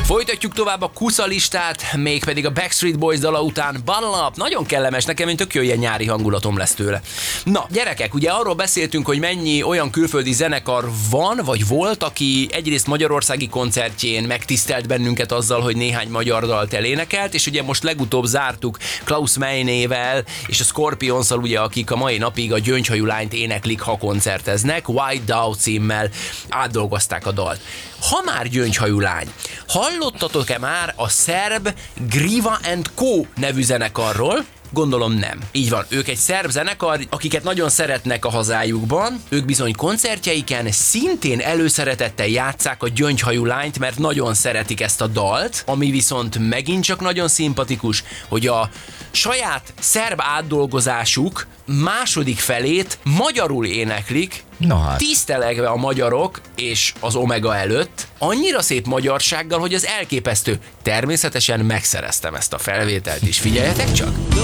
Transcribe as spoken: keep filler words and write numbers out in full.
Folytatjuk tovább a kusza listát, mégpedig a Backstreet Boys dala után Bottle Up. Nagyon kellemes, nekem mint tök jó ilyen nyári hangulatom lesz tőle. Na, gyerekek, ugye arról beszéltünk, hogy mennyi olyan külföldi zenekar van, vagy volt, aki egyrészt magyarországi koncertjén megtisztelt bennünket azzal, hogy néhány magyar dalt elénekelt, és ugye most legutóbb zártuk Klaus Meinével és a Scorpions-szal, ugye, akik a mai napig a Gyöngyhajú lányt éneklik, ha koncerteznek, White Dove címmel átdolgozták a dalt. Ha már Gyöngyhajú lány, hallottatok-e már a szerb Griva and Co nevű zenekarról? Gondolom nem. Így van, ők egy szerb zenekar, akiket nagyon szeretnek a hazájukban, ők bizony koncertjeiken szintén előszeretettel játsszák a Gyöngyhajú lányt, mert nagyon szeretik ezt a dalt, ami viszont megint csak nagyon szimpatikus, hogy a saját szerb átdolgozásuk második felét magyarul éneklik, Na hát. tisztelegve a magyarok és az Omega előtt, annyira szép magyarsággal, hogy az elképesztő. Természetesen megszereztem ezt a felvételt is, figyeljetek csak!